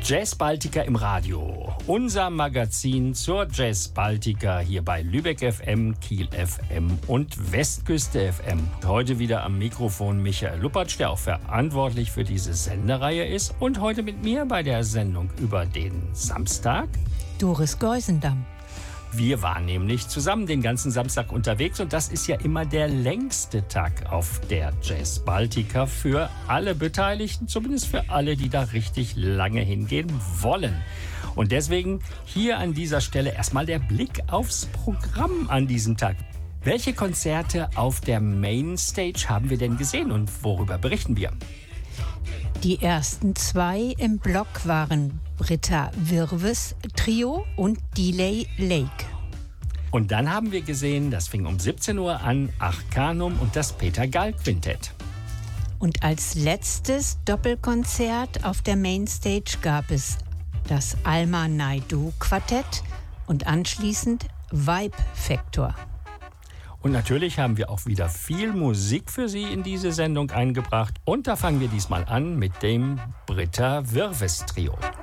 Jazz Baltica im Radio. Unser Magazin zur Jazz Baltica hier bei Lübeck FM, Kiel FM und Westküste FM. Heute wieder am Mikrofon Michael Luppertsch, der auch verantwortlich für diese Sendereihe ist. Und heute mit mir bei der Sendung über den Samstag Doris Geusendamm. Wir waren nämlich zusammen den ganzen Samstag unterwegs und das ist ja immer der längste Tag auf der Jazz Baltica für alle Beteiligten, zumindest für alle, die da richtig lange hingehen wollen. Und deswegen hier an dieser Stelle erstmal der Blick aufs Programm an diesem Tag. Welche Konzerte auf der Mainstage haben wir denn gesehen und worüber berichten wir? Die ersten zwei im Block waren Britta Wirves Trio und Delay Lake. Und dann haben wir gesehen, das fing um 17 Uhr an, Arcanum und das Peter Gall Quintett. Und als letztes Doppelkonzert auf der Mainstage gab es das Alma Naidoo Quartett und anschließend Vibe Factor. Und natürlich haben wir auch wieder viel Musik für Sie in diese Sendung eingebracht. Und da fangen wir diesmal an mit dem Britta Wirves Trio.